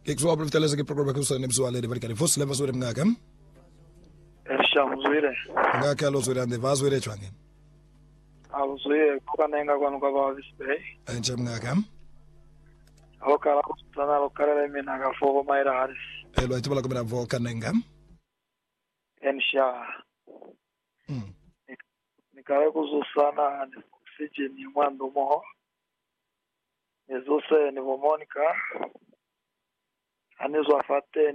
Ke kuzwa ubuteleza ke program kusana mzwale de barikani fos leva zwe mngaka. Eshamuzwile. Ngaka lo zwe ande vazwe chwange. Awuzwe kukanenga kwanu kwabavisbe. Enche mngaka. Okala kusana lokale mina ngafoko mayira haris. Elo itibala kumina vo kanenga. Ensha. Nikale kuzusana ni oxygen mwandu moho. Nizuse ni Monica. Anizo afate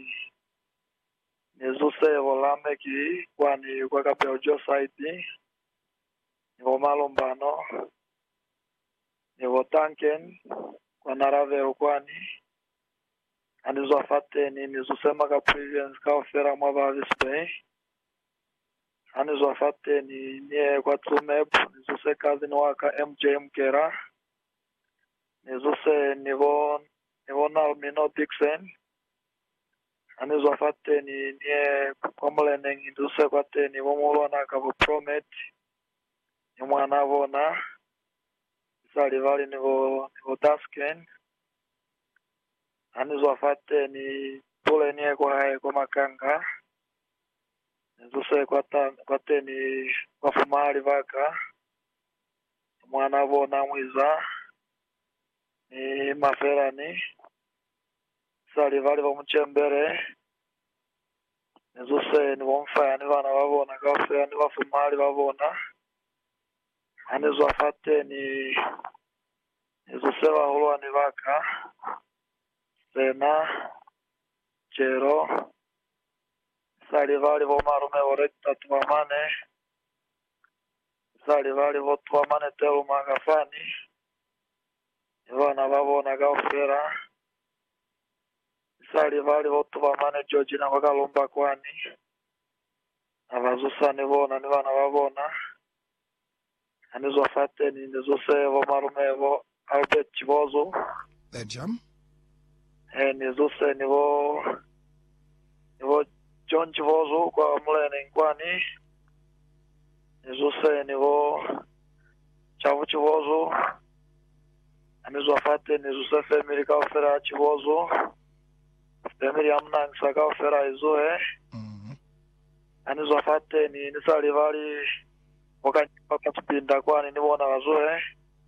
nizuse volame ki kwani kwa kapeo site ni vomalombano ni votanken kwa narave ukwani anizo afate nizusema ka previous ka ofera mwa bavispe anizo afate nie kwa tumeb nizuse kazi ni waka MJ Mkera nizuse nivona Almino Dixon anizo afate nie kwa mlene nizuse kwate ni vomulwana kavu promet ni mwana vona salivali nivo tasken anizo afate ni pole nie kwa makanga nizuse kwate ni wafumali vaka mwana vona mwiza ni maferani salivali vomuchembere nizuse ni vomfaya ni vana vavona kafea ni vafumali vavona anizo afate nizuse vahulwani vaka sena chero salivali vomarume vorekta tuamane salivali votuamane telu magafani ivana vavona kaufera salivali votuamane Georgina vakalomba kwani avazusani vona ni vana vavona anizo afate nizuse vomarumevo Albert Chivozo Ejam. nizuse nivo John Chivozo kwa mlene kwani nizuse nivo Chavu Chivozo anizo afate nizuse family ka ofera Chivozo family amnangsa ka ofera izoe anizo afate nisalivali wakatupinda kwani nibona wazoe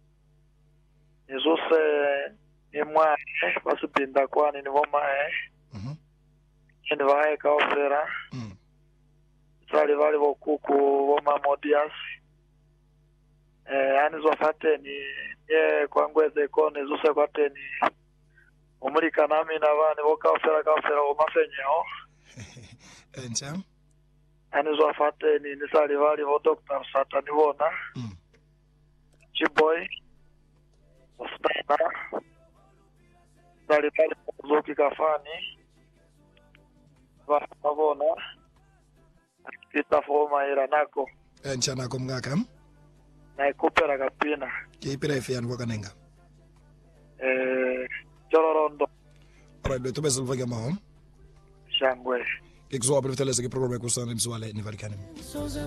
nizuse ni mwae wasipinda kwani nivomae ni vae ka ofera salivali vokuku vomamodias anizo afate ye kwangweze ko nizuse kwate ni umulika nami na vani voka ofera ka ofera vomafenyeo Enche. anizo afate nisalivali vo Dr. Sata nivona Chiboy Ostana salivali zoki kafani vavona itafoma ira nako Enche nako mngaka. na ikupera kapina Ke ipira ifian vo kanenga. Chororondo Alright, lo tobezel vo gama. Shangwe Ke kuzwa ubuteleza ke program kusana mzwale ni barikani.